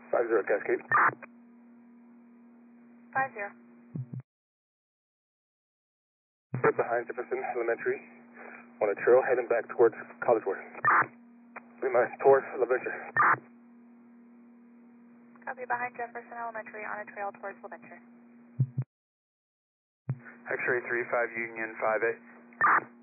50 Cascade. 50. Right behind Jefferson Elementary on a trail heading back towards Collegeward. Towards LaVenture. Copy, behind Jefferson Elementary on a trail towards LaVenture. X-ray 35 Union 58.